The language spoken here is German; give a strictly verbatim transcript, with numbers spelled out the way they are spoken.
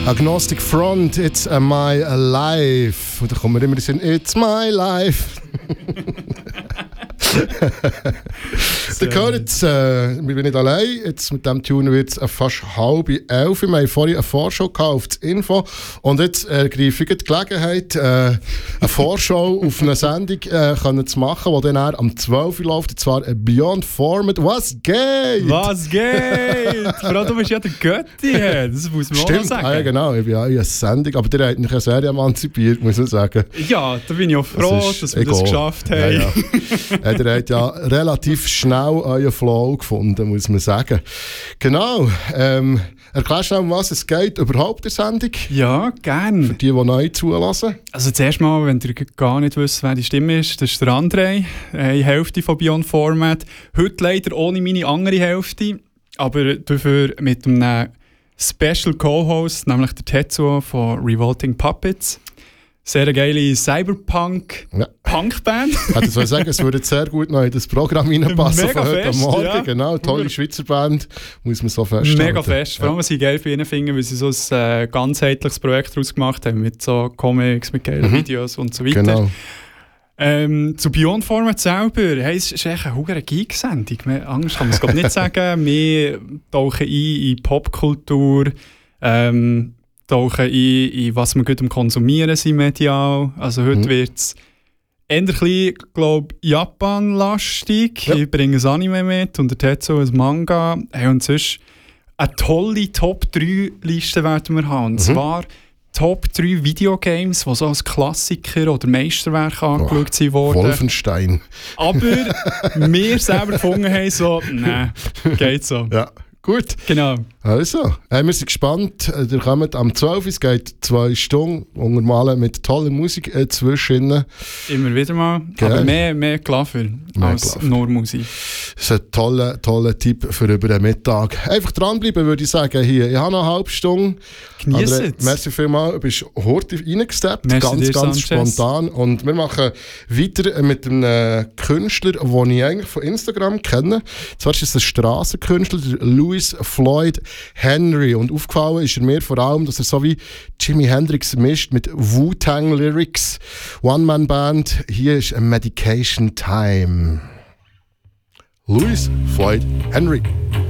Agnostic Front, It's uh, My Life. Und da kommen wir immer in den It's My Life. Ihr hört jetzt, äh, wir sind nicht allein. Jetzt mit diesem Tune wird es fast halb elf. Wir haben vorhin eine Vorschau auf das Info. Und jetzt ergreife ich die Gelegenheit, äh, eine Vorschau auf eine Sendung äh, können zu machen, die dann am zwölf Uhr läuft. Und zwar Beyond Format. Was geht? Was geht? Vor allem, du bist ja der Götti. Das muss man Stimmt, auch noch sagen. Ah, ja, genau. Ich bin ja in einer Sendung. Aber der hat mich sehr emanzipiert, muss man sagen. Ja, da bin ich auch froh, das dass wir egal. das geschafft haben. Ja, ja. äh, der hat ja relativ schnell euren Flow gefunden, muss man sagen. Genau. Ähm, erklärst du noch, um was es geht überhaupt in der Sendung? Ja, gerne. Für die, die neu zulassen. Also zuerst mal, wenn ihr gar nicht wisst, wer die Stimme ist, das ist der André, eine Hälfte von Beyond Format. Heute leider ohne meine andere Hälfte, aber dafür mit einem Special Co-Host, nämlich der Tetsuo von Revolting Puppets. Sehr geile Cyberpunk-Punkband. Ja. Ich würde sagen, es würde sehr gut noch in das Programm reinpassen von heute fest, Morgen. Ja. Genau, tolle Schweizer Band, muss man so feststellen. Mega fest. Vor allem, was ich geil für ihn finde, weil sie so ein äh, ganzheitliches Projekt daraus gemacht haben, mit so Comics, mit geilen mhm. Videos und so weiter. Genau. Ähm, zu Beyond Format selber, hey, es ist echt eine hohe Geek-Sendung. Anders kann man es nicht sagen. Wir tauchen ein in Popkultur, ähm, tauchen ein, in was wir gut am Konsumieren sind medial. Also heute mhm. wird es eher ein bisschen, glaube ich, Japan-lastig. Ja. Ich bringe ein Anime mit und der Tetsuo ein Manga. Hey, und sonst eine tolle Top drei Liste werden wir haben. Und mhm. zwar Top drei Videogames, die so als Klassiker oder Meisterwerke angeschaut sind worden. Wolfenstein. Aber wir selber gefunden haben so, nein, geht so. Ja. Gut. Genau. Also, äh, wir sind gespannt. Ihr kommt am zwölf Uhr, es geht zwei Stunden, untermalen mit toller Musik äh, zwischen. Immer wieder mal. Geil. Aber mehr, mehr Klaffer als Klaffer. Nur Musik. Das ist ein toller, toller Tipp für über den Mittag. Einfach dranbleiben, würde ich sagen. Hier, ich habe noch eine halbe Stunde. Genieß es. Merci vielmals, du bist heute reingesteppt. Merci ganz, dir, ganz Sanchez. Spontan. Und wir machen weiter mit einem Künstler, den ich eigentlich von Instagram kenne. Zwar ist es ein Strassenkünstler, Louis Floyd Henry. Und aufgefallen ist er mir vor allem, dass er so wie Jimi Hendrix mischt mit Wu-Tang Lyrics. One-Man-Band. Hier ist Medication Time. Louis Floyd Henry.